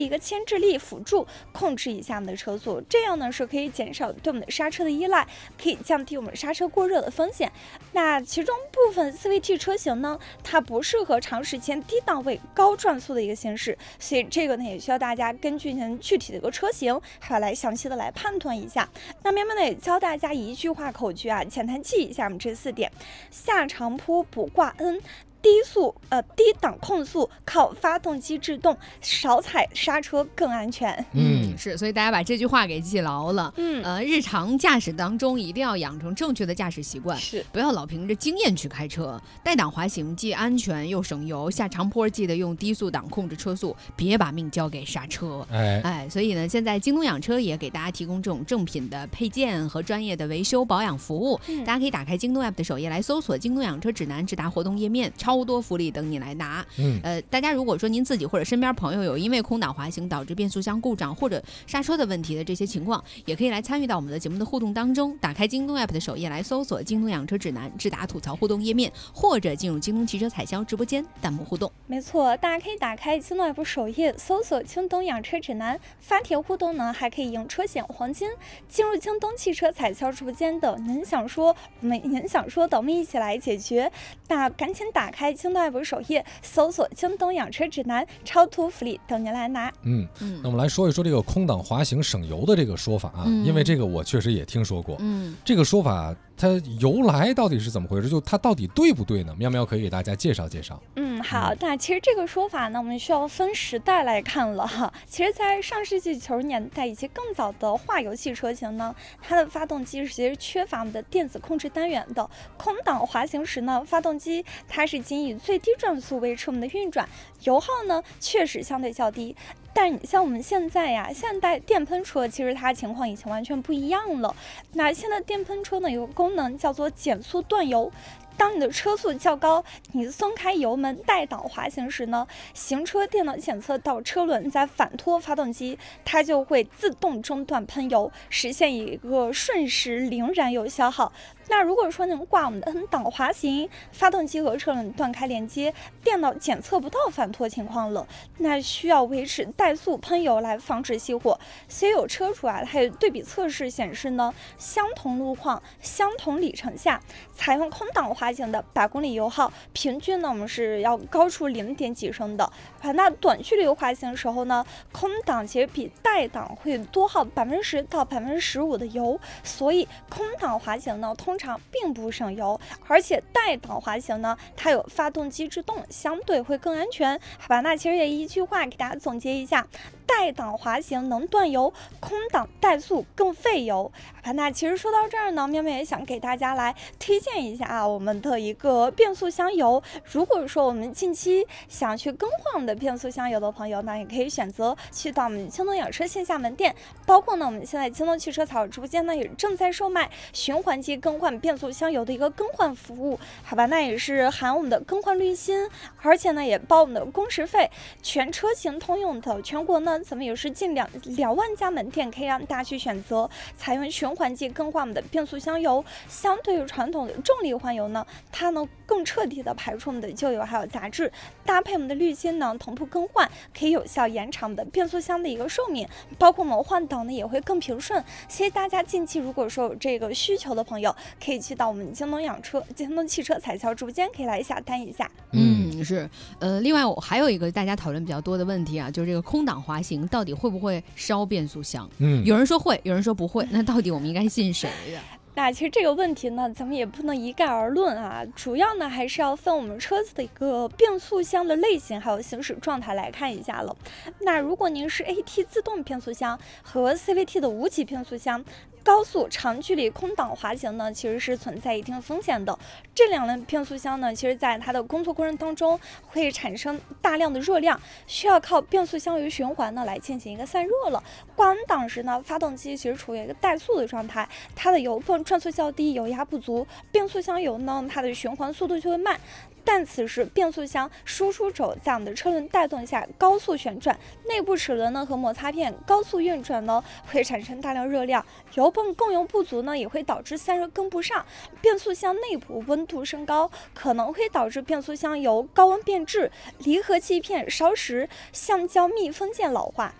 一个牵制力辅助控制一下我们的车速，这样呢是可以减少对我们的刹车的依赖，可以降低我们刹车过热的风险。那其中部分 CVT 车型呢，它不适合长时间低档位高转速的一个行驶，所以这个呢也需要大家根据您具体的一个车型，还要来详细的来判断一下。那慢慢的也教大家一句话口诀啊，简单记一下我们这4点：下长坡不挂 N。低档控速，靠发动机制动，少踩刹车更安全。 是，所以大家把这句话给记牢了。日常驾驶当中一定要养成正确的驾驶习惯， 是不要老凭着经验去开车。带档滑行既安全又省油，下长坡记得用低速档控制车速，别把命交给刹车。所以呢，现在京东养车也给大家提供这种正品的配件和专业的维修保养服务。大家可以打开京东 app 的首页来搜索京东养车指南，直达活动页面，超多福利等你来拿。大家如果说您自己或者身边朋友有因为空档滑行导致变速箱故障或者刹车的问题的这些情况，也可以来参与到我们的节目的互动当中。打开京东 app 的首页来搜索京东养车指南，直达吐槽互动页面，或者进入京东汽车采销直播间弹幕互动。 没错，大家可以打开京东 app 首页搜索京东养车指南，发帖互动呢还可以赢车险黄金。进入京东汽车采销直播间的您想说的我们一起来解决。那赶紧打开京东 app 首页搜索京东养车指南，超图福利等您来拿。 那我们来说一说这个空档滑行省油的这个说法啊，因为这个我确实也听说过。这个说法它由来到底是怎么回事？就它到底对不对呢？喵喵可以给大家介绍介绍。 好，那其实这个说法呢，我们需要分时代来看了哈。其实，在上世纪90年代以及更早的化油器车型呢，它的发动机是其实缺乏我们的电子控制单元的。空档滑行时呢，发动机它是仅以最低转速维持我们的运转，油耗呢确实相对较低。但你像我们现在呀，现代电喷车其实它情况已经完全不一样了。那现在电喷车呢有个功能叫做减速断油。当你的车速较高，你松开油门带档滑行时呢，行车电脑检测到车轮在反拖发动机，它就会自动中断喷油，实现一个瞬时零燃油消耗。那如果说您挂我们的 N 档滑行，发动机和车轮断开连接，电脑检测不到反拖情况了，那需要维持怠速喷油来防止熄火。所以有车主啊，它有对比测试显示呢，相同路况、相同里程下，采用空档滑行的100公里油耗，平均呢我们是要高出0点几升的。那短距离滑行的时候呢，空档其实比带档会多耗10%到15%的油，所以空档滑行呢通常并不省油，而且带档滑行呢，它有发动机制动，相对会更安全。好吧，那其实也一句话给大家总结一下。带档滑行能断油，空档怠速更费油。那其实说到这儿呢，喵喵也想给大家来推荐一下啊，我们的一个变速箱油。如果说我们近期想去更换我们的变速箱油的朋友呢，也可以选择去到我们京东养车线下门店，包括呢我们现在京东汽车采购直播间呢也正在售卖循环机更换变速箱油的一个更换服务。好吧，那也是含我们的更换滤芯，而且呢也包我们的工时费，全车型通用的，全国呢咱们也是近2万家门店可以让大家去选择采用循环机更换我们的变速箱油。相对于传统的重力换油呢，它呢更彻底的排出我们的旧油还有杂质，搭配我们的滤芯呢同步更换，可以有效延长我们的变速箱的一个寿命，包括我们换挡呢也会更平顺。所以大家近期如果说有这个需求的朋友，可以去到我们京东汽车采销直播间可以来下单一下。 是另外我还有一个大家讨论比较多的问题啊，就是这个空档滑行到底会不会烧变速箱？有人说会，有人说不会，那到底我们应该信谁的？ 那其实这个问题呢，咱们也不能一概而论啊，主要呢还是要分我们车子的一个变速箱的类型还有行驶状态来看一下了。那如果您是 AT 自动变速箱和 CVT 的无级变速箱，高速长距离空档滑行呢，其实是存在一定风险的。这两类变速箱呢，其实在它的工作过程当中会产生大量的热量，需要靠变速箱油循环呢来进行一个散热了。挂完档时呢，发动机其实处于一个怠速的状态，它的油泵转速较低，油压不足，变速箱油呢它的循环速度就会慢。 但此时变速箱输出轴在我们的车轮带动下高速旋转，内部齿轮呢和摩擦片高速运转呢，会产生大量热量，油泵供油不足呢，也会导致散热跟不上，变速箱内部温度升高，可能会导致变速箱由高温变质，离合器片烧蚀，橡胶密封件老化，